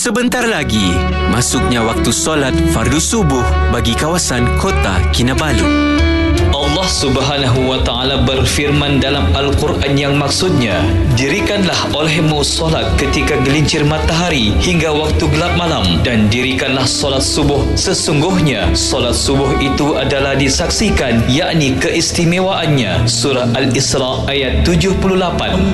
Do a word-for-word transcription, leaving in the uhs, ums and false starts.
Sebentar lagi, masuknya waktu solat fardu subuh bagi kawasan Kota Kinabalu. Allah Subhanahu wa Ta'ala berfirman dalam Al-Quran yang maksudnya, dirikanlah olehmu solat ketika gelincir matahari hingga waktu gelap malam, dan dirikanlah solat subuh. Sesungguhnya solat subuh itu adalah disaksikan, yakni keistimewaannya. Surah Al-Isra ayat tujuh puluh lapan.